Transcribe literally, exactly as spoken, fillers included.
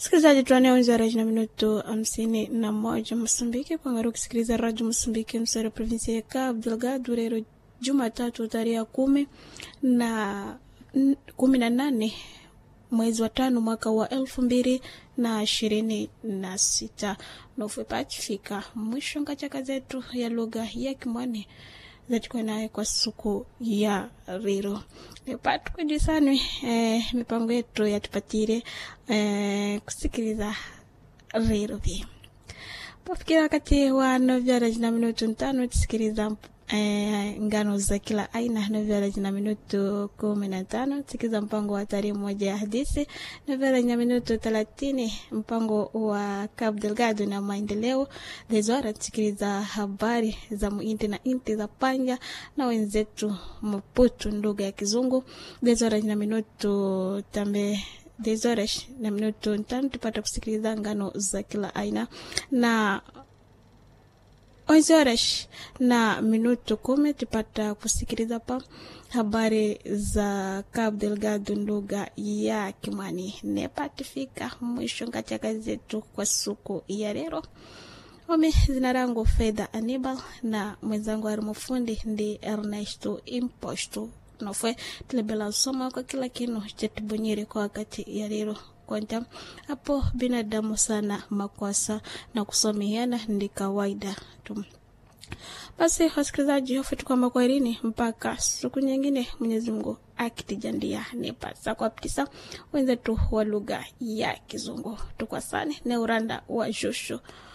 Sikilizaji, tunaanza radio na minuto hamsini na moja Msumbiki kwa ngaro kusikiliza radio Msumbiki msara provinsi ya Cabo Delgado leo Jumatatu tarehe kumi na kumi na nane mwezi wa tano mwaka wa elfu mbili na ishirini na sita. Nofepati fika mwisho ngachaka zetu ya lugha ya Kimwani zetu naye kwa siku ya riro. Nepatu kujisani eh, mipango yetu yatupatire eh, kusikiliza riro vi. Pafikira wakati wa novya na minuto ntano tusikiliza eh, ngano za kila aina. Novya na minuto kumi na tano tusikiliza mpango wa tarehe moja ya hadithi. Novya na minuto thelathini mpango wa Cabo Delgado na maendeleo. Dezora tusikiliza habari za muinti na inti za panja na wenzetu Maputo nduga ya Kizungu. Dezora na minuto tambe Dezoresh na minuto ntano tupata kusikiliza ngano za kila aina, na Ozoresh na minuto kumi tupata kusikiliza pa habari za Cabo Delgado nduga ya Kimwani. Nepatifika mwisho ngachaka zetu kwa suku ya leo. Ome zina rangu Fedha Anibal na mwenzangu Arimufundi ndi Ernesto Imposto. Nofwe tulebela soma kwa kila kino chetubonyere kwa wakati ya leo. Kwanta hapo binadamu sana makwasa na kusomeana ndi kawaida tu. Basi wasikilizaji, hofu tu kwamba kwa irini mpaka siku nyingine Mwenyezi Mungu akitijandia nipasa kwa ptisa wenzetu wa lugha ya Kizungu. Tukwasane ne uranda wa Joshua.